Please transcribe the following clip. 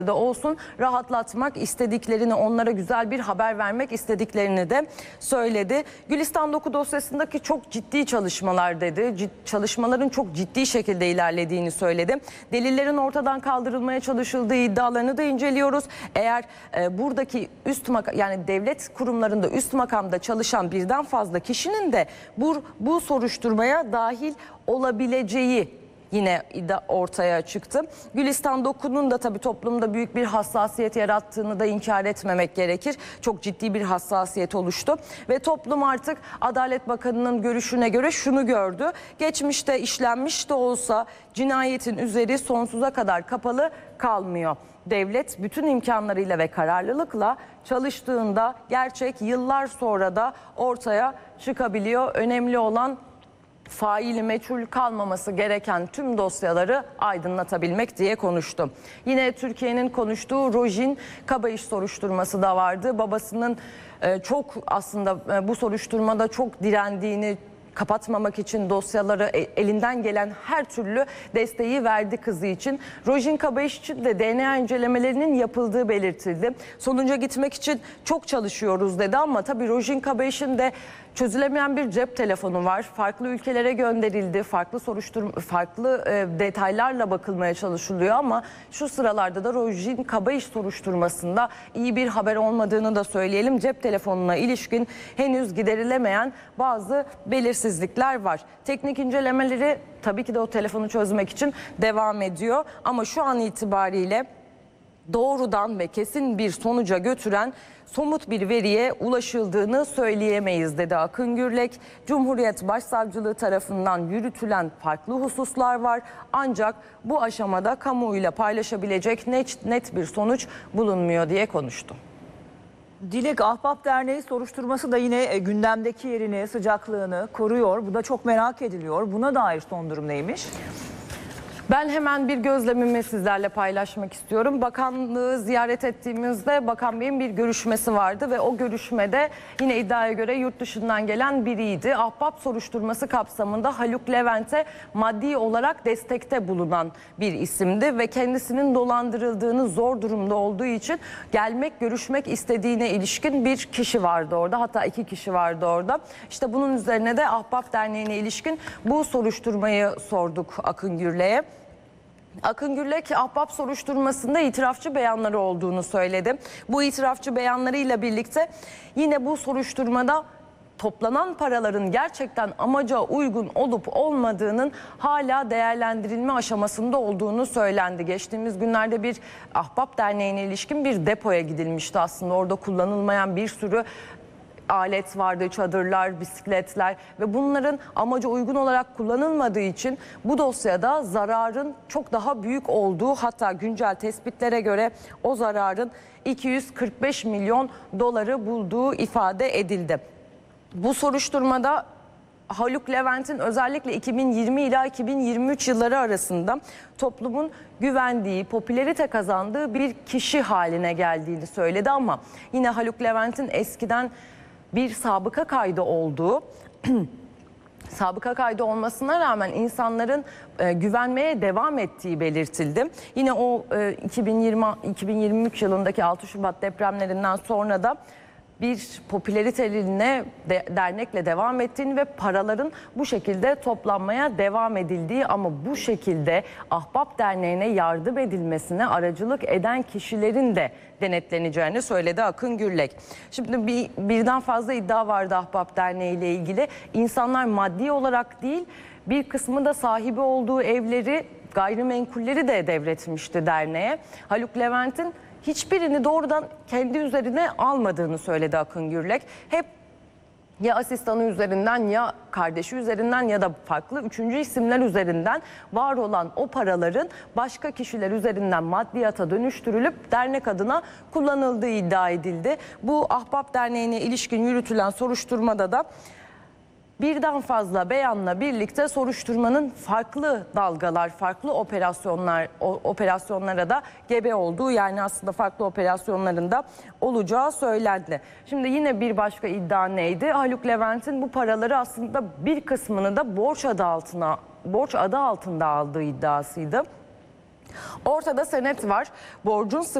da olsun rahatlatmak istediklerini, onlara güzel bir haber vermek istediklerini de söyledi. Gülistan Doku dosyasındaki çok ciddi çalışmalar dedi. Çalışmaların çok ciddi şekilde ilerlediğini söyledi. Delillerin ortadan kaldırılmaya çalışıldığı iddialarını da inceliyoruz. Eğer buradaki yani devlet kurumlarında üst makamda çalışan birden fazla kişinin de bu soruşturmaya dahil olabileceği yine ortaya çıktı. Gülistan Doku'nun da tabii toplumda büyük bir hassasiyet yarattığını da inkar etmemek gerekir. Çok ciddi bir hassasiyet oluştu ve toplum artık Adalet Bakanı'nın görüşüne göre şunu gördü. Geçmişte işlenmiş de olsa cinayetin üzeri sonsuza kadar kapalı kalmıyor. Devlet bütün imkanlarıyla ve kararlılıkla çalıştığında gerçek yıllar sonra da ortaya çıkabiliyor. Önemli olan faili meçhul kalmaması gereken tüm dosyaları aydınlatabilmek diye konuştu. Yine Türkiye'nin konuştuğu Rojin Kabayış soruşturması da vardı. Babasının çok aslında bu soruşturmada çok direndiğini, kapatmamak için dosyaları elinden gelen her türlü desteği verdi kızı için. Rojin Kabayış için de DNA incelemelerinin yapıldığı belirtildi. Sonuca gitmek için çok çalışıyoruz dedi ama tabii Rojin Kabayış'ın da çözülemeyen bir cep telefonu var. Farklı ülkelere gönderildi. Farklı detaylarla bakılmaya çalışılıyor ama şu sıralarda da Rojin Kabayış soruşturmasında iyi bir haber olmadığını da söyleyelim. Cep telefonuna ilişkin henüz giderilemeyen bazı belirsizlikler var. Teknik incelemeleri tabii ki de o telefonu çözmek için devam ediyor ama şu an itibariyle doğrudan ve kesin bir sonuca götüren somut bir veriye ulaşıldığını söyleyemeyiz dedi Akın Gürlek. Cumhuriyet Başsavcılığı tarafından yürütülen farklı hususlar var ancak bu aşamada kamuoyuyla paylaşabilecek net bir sonuç bulunmuyor diye konuştu. Dilek, Ahbap Derneği soruşturması da yine gündemdeki yerini, sıcaklığını koruyor. Bu da çok merak ediliyor. Buna dair son durum neymiş? Ben hemen bir gözlemimi sizlerle paylaşmak istiyorum. Bakanlığı ziyaret ettiğimizde Bakan Bey'in bir görüşmesi vardı ve o görüşmede yine iddiaya göre yurt dışından gelen biriydi. Ahbap soruşturması kapsamında Haluk Levent'e maddi olarak destekte bulunan bir isimdi ve kendisinin dolandırıldığını, zor durumda olduğu için görüşmek istediğine ilişkin bir kişi vardı orada. Hatta 2 kişi vardı orada. İşte bunun üzerine de Ahbap Derneği'ne ilişkin bu soruşturmayı sorduk Akın Gürlek'e. Akın Gürlek, Ahbap soruşturmasında itirafçı beyanları olduğunu söyledi. Bu itirafçı beyanlarıyla birlikte yine bu soruşturmada toplanan paraların gerçekten amaca uygun olup olmadığının hala değerlendirilme aşamasında olduğunu söylendi. Geçtiğimiz günlerde bir Ahbap Derneği'ne ilişkin bir depoya gidilmişti aslında. Orada kullanılmayan bir sürü alet vardı, çadırlar, bisikletler ve bunların amaca uygun olarak kullanılmadığı için bu dosyada zararın çok daha büyük olduğu, hatta güncel tespitlere göre o zararın 245 milyon doları bulduğu ifade edildi. Bu soruşturmada Haluk Levent'in özellikle 2020 ila 2023 yılları arasında toplumun güvendiği, popülerite kazandığı bir kişi haline geldiğini söyledi ama yine Haluk Levent'in eskiden bir sabıka kaydı olduğu, sabıka kaydı olmasına rağmen insanların güvenmeye devam ettiği belirtildi. Yine o 2023 yılındaki 6 Şubat depremlerinden sonra da bir popülariteline dernekle devam ettiğini ve paraların bu şekilde toplanmaya devam edildiği ama bu şekilde Ahbap Derneği'ne yardım edilmesine aracılık eden kişilerin de denetleneceğini söyledi Akın Gürlek. Şimdi birden fazla iddia vardı Ahbap Derneği ile ilgili. İnsanlar maddi olarak değil, bir kısmı da sahibi olduğu evleri, gayrimenkulleri de devretmişti derneğe. Haluk Levent'in hiçbirini doğrudan kendi üzerine almadığını söyledi Akın Gürlek. Hep ya asistanı üzerinden, ya kardeşi üzerinden ya da farklı 3. isimler üzerinden var olan o paraların başka kişiler üzerinden maddiyata dönüştürülüp dernek adına kullanıldığı iddia edildi. Bu Ahbap Derneği'ne ilişkin yürütülen soruşturmada da birden fazla beyanla birlikte soruşturmanın farklı dalgalar, farklı operasyonlara da gebe olduğu, yani aslında farklı operasyonların da olacağı söylendi. Şimdi yine bir başka iddia neydi? Haluk Levent'in bu paraları aslında bir kısmını da borç adı altında aldığı iddiasıydı. Ortada senet var. Borcun